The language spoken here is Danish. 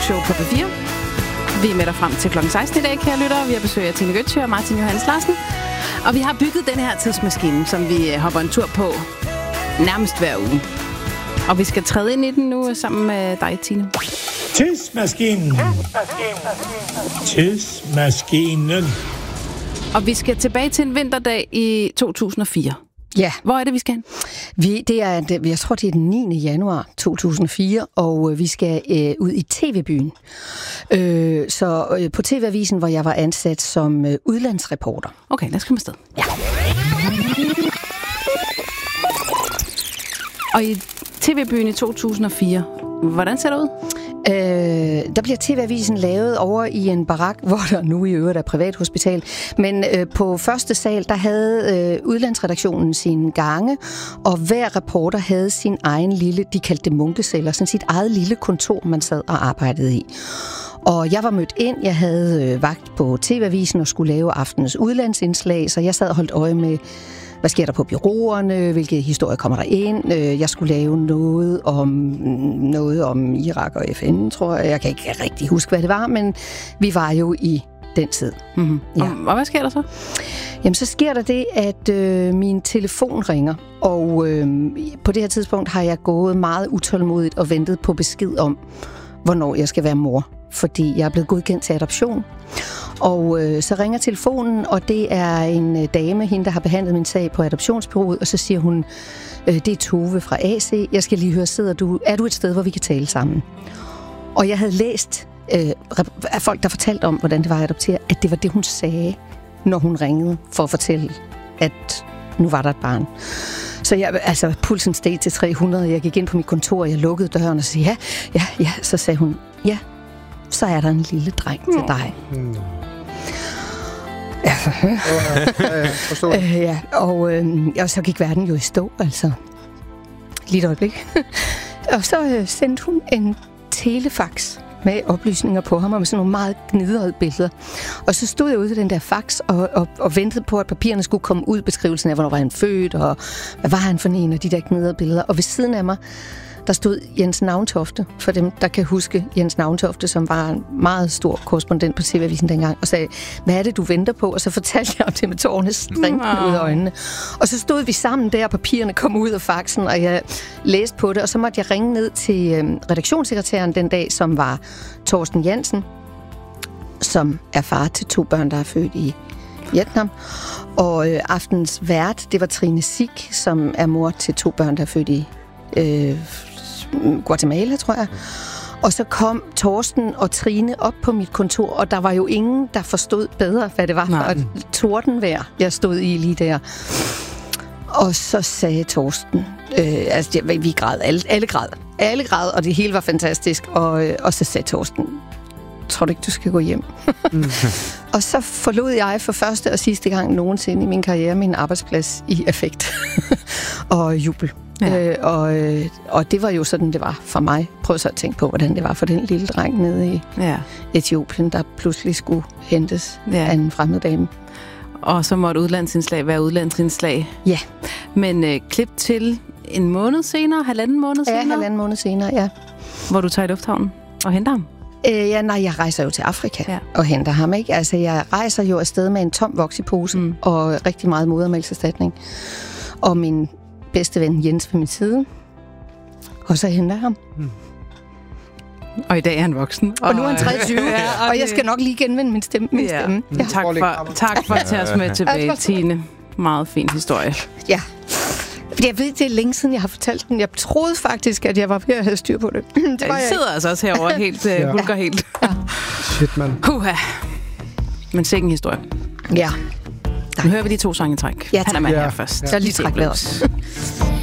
talkshow på P4. Vi er med dig frem til kl. 16 i dag, kære lyttere. Vi har besøg af Tine Gøtzsche og Martin Johannes Larsen. Og vi har bygget den her tidsmaskine, som vi hopper en tur på nærmest hver uge. Og vi skal træde ind i den nu sammen med dig, Tine. Tidsmaskinen. Tidsmaskinen. Og vi skal tilbage til en vinterdag i 2004. Ja. Hvor er det, vi skal hen? Jeg tror, det er den 9. januar 2004, og vi skal ud i TV-byen. Så på TV-avisen, hvor jeg var ansat som udlandsreporter. Okay, lad os komme afsted. Ja. Og i TV-byen i 2004, hvordan ser det ud? Der bliver TV-avisen lavet over i en barak, hvor der nu i øvrigt er privathospital. Men på første sal, der havde udlandsredaktionen sine gange, og hver reporter havde sin egen lille, de kaldte det munkeceller, sådan sit eget lille kontor, man sad og arbejdede i. Og jeg var mødt ind, jeg havde vagt på TV-avisen og skulle lave aftenens udlandsindslag, så jeg sad og holdt øje med, hvad sker der på bureauerne? Hvilke historier kommer der ind? Jeg skulle lave noget om Irak og FN, tror jeg. Jeg kan ikke rigtig huske, hvad det var, men vi var jo i den tid. Mm-hmm. Ja. Og hvad sker der så? Jamen, så sker der det, at min telefon ringer. Og på det her tidspunkt har jeg gået meget utålmodigt og ventet på besked om, hvornår jeg skal være mor. Fordi jeg er blevet godkendt til adoption. Og så ringer telefonen, og det er en dame, hende der har behandlet min sag på adoptionsbureauet, og så siger hun, det er Tove fra AC, jeg skal lige høre, er du et sted, hvor vi kan tale sammen? Og jeg havde læst af folk, der fortalte om, hvordan det var at adoptere, at det var det, hun sagde, når hun ringede for at fortælle, at nu var der et barn. Så pulsen steg til 300, jeg gik ind på mit kontor, og jeg lukkede døren og sagde, ja, så sagde hun, ja, så er der en lille dreng til dig. Og så gik verden jo i stå, altså. Lige et øjeblik. Og så sendte hun en telefax med oplysninger på ham, og med sådan nogle meget gnidrede billeder. Og så stod jeg ude ved den der fax og ventede på, at papirerne skulle komme ud, beskrivelsen af, hvornår var han født, og hvad var han for en af de der gnidrede billeder. Og ved siden af mig, der stod Jens Navntofte, for dem, der kan huske Jens Navntofte, som var en meget stor korrespondent på TV-avisen dengang, og sagde, hvad er det, du venter på? Og så fortalte jeg om det med tårerne strømmende ud af øjnene. Og så stod vi sammen der, papirerne kom ud af faxen, og jeg læste på det, og så måtte jeg ringe ned til redaktionssekretæren den dag, som var Torsten Jensen, som er far til 2 børn, der er født i Vietnam. Og aftens vært, det var Trine Sig, som er mor til 2 børn, der er født i Guatemala, tror jeg. Og så kom Torsten og Trine op på mit kontor, og der var jo ingen, der forstod bedre, hvad det var for et tordenvejr, jeg stod i lige der. Og så sagde Torsten, vi græd, alle græd, og det hele var fantastisk. Og så sagde Torsten, tror du ikke, du skal gå hjem? Og så forlod jeg for første og sidste gang nogensinde i min karriere min arbejdsplads i affekt og jubel. Ja. Og det var jo sådan, det var for mig. Prøv så at tænke på, hvordan det var for den lille dreng nede i Etiopien, der pludselig skulle hentes af en fremmed dame. Og så måtte udlandsindslag være udlandsindslag. Ja. Men klip til en måned senere, halvanden måned senere? Ja, halvanden måned senere, ja. Hvor du tager i lufthavnen og henter ham? Jeg rejser jo til Afrika og henter ham, ikke? Altså, jeg rejser jo afsted med en tom voksepose og rigtig meget modermælkserstatning. Og min bedste ven Jens ved min side. Og så henter jeg ham. Og i dag er han voksen. Og nu er han 23, og jeg skal nok lige genvinde min stemme. Ja. Tak for at tage os med tilbage, Tine. Meget fin historie. Ja. Jeg ved, det er længe siden, jeg har fortalt den. Jeg troede faktisk, at jeg var ved at have styr på det. Det sidder altså også herovre helt hulker helt. Ja. Shit, mand. Men sikke en historie. Ja. Nu hører vi de 2 sange i træk. Ja, han er med her først. Så lige træk vejret.